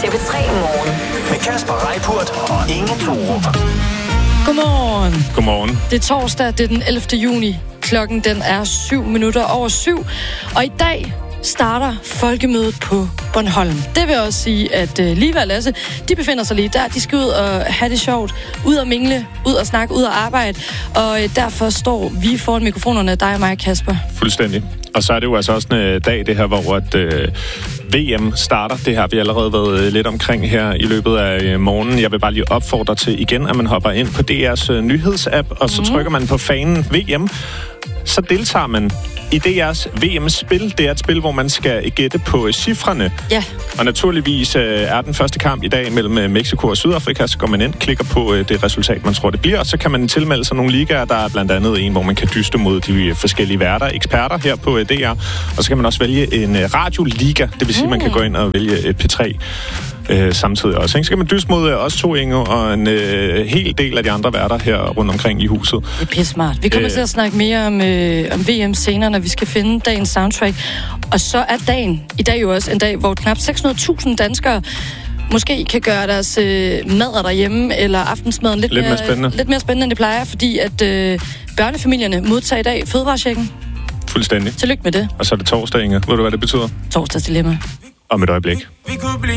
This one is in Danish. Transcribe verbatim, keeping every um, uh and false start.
T V tre Morgen. Med Kasper Reippurt og Inge Thorup. Godmorgen. Godmorgen. Det er torsdag, det er den ellevte juni. Klokken den er syv minutter over syv. Og i dag starter folkemødet på Bornholm. Det vil også sige, at uh, Liva og Lasse, de befinder sig lige der. De skal ud og have det sjovt, ud og mingle, ud og snakke, ud og arbejde. Og uh, derfor står vi foran mikrofonerne, dig og mig, Kasper. Fuldstændig. Og så er det jo altså også en dag, det her, hvor at, øh, V M starter. Det har vi allerede været lidt omkring her i løbet af morgenen. Jeg vil bare lige opfordre til igen, at man hopper ind på D R's øh, nyhedsapp, og så mm. trykker man på fanen V M. Så deltager man i D R's V M-spil. Det er et spil, hvor man skal gætte på cifrene. Ja. Og naturligvis øh, er den første kamp i dag mellem Mexico og Sydafrika. Så går man ind, klikker på øh, det resultat, man tror, det bliver. Og så kan man tilmelde sig nogle ligaer. Der er blandt andet en, hvor man kan dyste mod de forskellige værter, eksperter her på øh, D R. Og så kan man også vælge en øh, radioliga. Det vil sige, mm. man kan gå ind og vælge et P tre. Øh, samtidig også. Så kan man dyste mod os to, Inge, og en øh, hel del af de andre værter her rundt omkring i huset. Det er pissmart. Vi kommer øh. til at snakke mere om, øh, om V M senere, når vi skal finde dagens soundtrack. Og så er dagen i dag jo også en dag, hvor knap seks hundrede tusind danskere måske kan gøre deres øh, madder derhjemme, eller aftensmaden lidt, lidt, mere, mere spændende. lidt mere spændende, end det plejer, fordi at øh, børnefamilierne modtager i dag fødevarechecken. Fuldstændig. Tillykke med det. Og så er det torsdag, Inge. Ved du, hvad det betyder? Torsdags dilemma. Om et øjeblik.